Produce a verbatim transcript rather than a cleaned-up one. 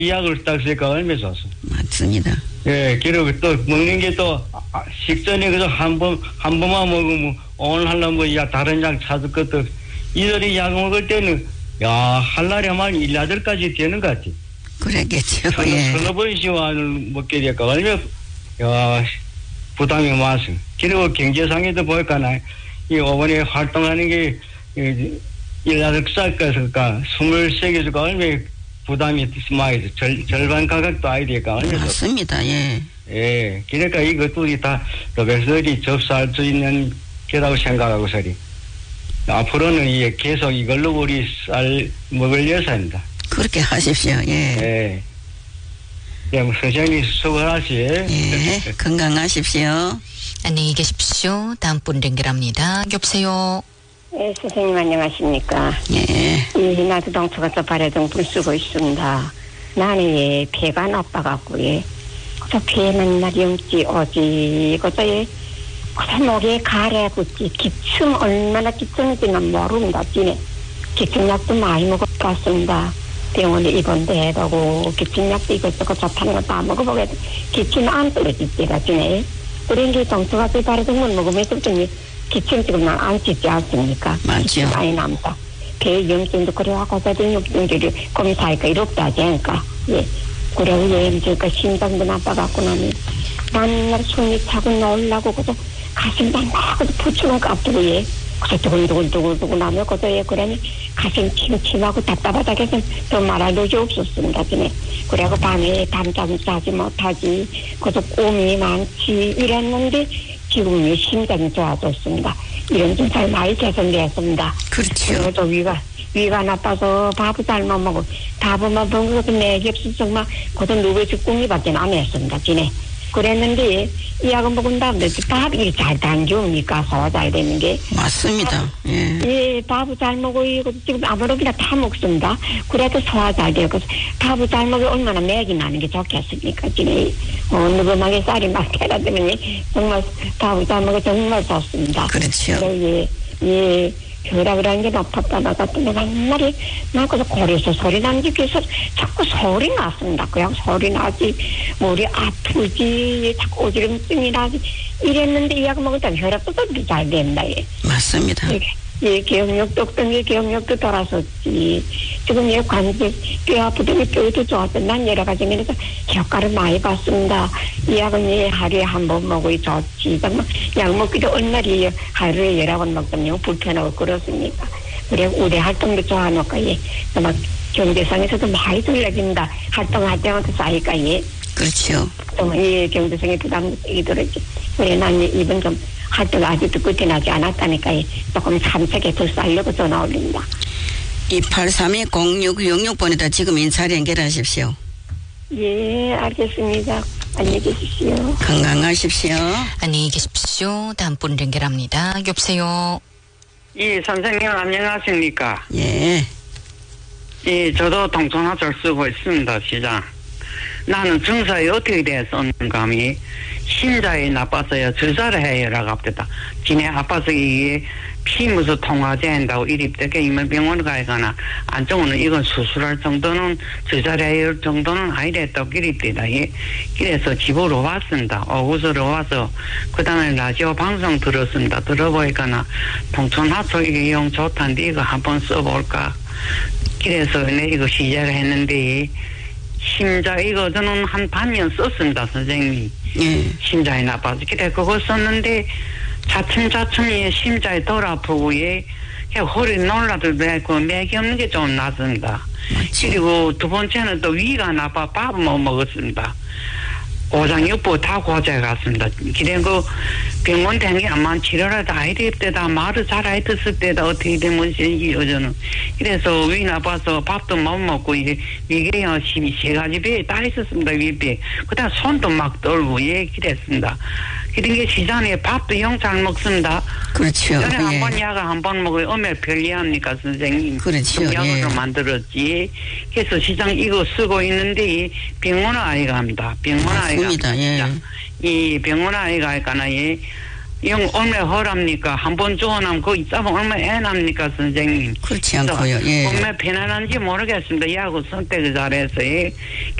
이 약을 딱 쓰니까 얼마 줬어. 맞습니다. 예, 그리고 또 먹는 게 또 식전에 그저 한 번, 한 번만 먹으면 오늘 하려면 뭐, 야, 다른 약 찾을 것도 이들이 약 먹을 때는 야, 할 날에 한 일라들까지 되는 것 같아. 그랬겠죠. 서너, 예. 서너 번씩을 먹게 되니까 얼마, 야, 부담이 많았어. 그리고 경제상에도 보니까 이 어머니 활동하는 게 일라들 쌀까서가 스물세 개수가 얼마 부담이 많이 절, 절반 가격도 아이 되니까 얼마 맞습니다. 예. 예. 그러니까 이것도 다 로백설이 접수할 수 있는 게라고 생각하고 서리. 앞으로는 이게 계속 이걸로 우리 쌀 먹을 예산입니다. 그렇게 하십시오. 예. 예. 예, 뭐 선생님 수고하시. 예. 건강하십시오. 안녕히 계십시오. 다음 분 연결합니다. 여보세요. 네, 선생님 안녕하십니까. 예. 이 나도 동초가서 발해동불 쓰고 있습니다. 나는 예, 배가 나빠갖고 예. 그래서 배 맨날 염지 오지 그래서 예. 그래서 목에 가래 붙지 기침 얼마나 기침인지는 모른다. 지네 기침약도 많이 먹어봤습니다. 병원에 입원도 해보고 기침약도 이것저것 좋다는 거 다 먹어보게 기침 안 떨어질 때가 지네. 그런 게 동초가서 발해동물 먹으면 그랬더니 기침 지금 난 안 찢지 않습니까? 맞죠. 많이 남다. 배 염증도 그래갖고 대중육증들이 검사하니까 이렇다 하니까 예. 그리고 염증과 심장도 나빠갖고 나면 맨날 숨이 차고 놀라고 그래서 가슴 막막하고 부추가 아프고 예. 그래서 두근두근두근두근 나면 그래서 예. 그러니 가슴 침침하고 답답하다 해서 더 말할 것이 없었습니다. 그네. 그래갖고 밤에 밤잠 자지 못하지 그래서 꿈이 많지 이랬는데 지금은 심장이 좋아졌습니다. 이런 좀 잘 많이 개선되었습니다. 그렇죠. 그래도 위가, 위가 나빠서 밥을 잘못 먹고, 밥만 먹은 것도 내기 없어서 정말, 그것도 누구의 꿈이밖에 안 했습니다. 지네. 그랬는데, 이 약을 먹은 다음에 밥이 잘 당겨오니까 소화 잘 되는 게. 맞습니다. 예. 예, 밥을 잘 먹고, 이거 지금 아무렇게나 다 먹습니다. 그래도 소화 잘 돼요. 그래서 밥을 잘 먹으면 얼마나 맥이 나는 게 좋겠습니까? 지네. 어, 누구나게 쌀이 막 해라 때문에 정말 밥을 잘 먹어 정말 좋습니다. 그렇죠. 예, 예. 혈압이라는 게 높았다 나갔더니 한마리 나그래서 고래서 소리 나는 게 그래서 자꾸 소리 났습니다. 그냥 소리 나지 머리 아프지 자꾸 오지름증이 나지 이랬는데 이 약 먹었더니 혈압도 더 잘 된다. 예. 맞습니다. 예, 예, 기억력도 없던 게 기억력도 돌아섰지. 지금 얘 관절 뼈 아프더니 뼈도 좋았어. 난 여러 가지 면에서 효과를 많이 봤습니다. 이 약은 예, 하루에 한 번 먹어야 좋지. 정말 약 먹기도 얼마리 하루에 여러 번 먹으면 불편하고 그렇습니까. 그래 우리 활동도 좋아하니까 예, 정말 경제상에서도 많이 돌려진다. 활동할 때마다 쌓이니까 예. 그렇죠. 정말 예, 경제상에 부담도 세게 들었지. 그래 난 이번 좀 활동 아직도 끝이 나지 않았다니까 조금 참석에 더 살려고 전화 올립니다. 이팔삼이 공육육육 번에다 지금 인사를 연결하십시오. 예, 알겠습니다. 안녕히 계십시오. 건강하십시오. 안녕히 계십시오. 다음 분 연결합니다. 여보세요. 이 선생님 안녕하십니까? 예. 이 저도 동천화철 쓰고 있습니다. 시장. 나는 증상이 어떻게 됐었는가 하면 심장이 나빠서요 주사를 해요라고 합니다. 지네 아파서 이게 피 무슨 통화된다고 이립되게 이면 병원 가거나 안쪽으로는 이건 수술할 정도는 주사를 해요 정도는 아니랬다고 이립니다. 예. 그래서 집으로 왔습니다. 오구서로 와서 그 다음에 라디오 방송 들었습니다. 들어보니까 동천하초 이게 영 좋다는데 이거 한번 써볼까. 그래서 내 이거 시작을 했는데 심장 이거 저는 한 반년 썼습니다. 선생님. 예. 심장이 나빠서 그래 그거 썼는데 차츰차츰 심장이 덜 아프고 예 허리 놀라도 되고 맥이 없는 게 좀 낫습니다. 맞죠. 그리고 두 번째는 또 위가 나빠 밥 못 먹었습니다. 오장육부 다 고자해 갔습니다. 그래 그 병원 된 게 아마 치료를 다 해야 될 때다 말을 잘 해줬을 때다 어떻게 되면 생기요 저는. 그래서 위 나빠서 밥도 못 먹고 이게 위에요 세 가지 배 다 있었습니다. 위배 그다음 손도 막 떨고 예 그랬습니다. 그런 게 시장에 밥도 영 잘 먹습니다. 그렇죠. 전에 예. 한번 약을 한 번 먹어요. 엄에 편리합니까 선생님? 그렇죠. 약으로 예. 만들었지. 그래서 시장 이거 쓰고 있는데 병원 아이가 합니다. 병원 아이가 맞습니다. 예. 이 병원 아이가 할까나 예. 영 얼마나 허랍니까? 한 번 좋아하면 거기 짜면 얼마나 애납니까, 선생님? 그렇지 않고요. 예. 얼마나 편안한지 모르겠습니다. 야구 선택을 잘해서. 예.